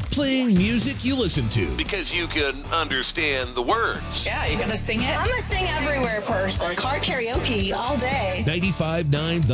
Playing music you listen to. Because you can understand the words. Yeah, you gonna sing it? I'm a sing everywhere person. Car karaoke all day. 95.9 The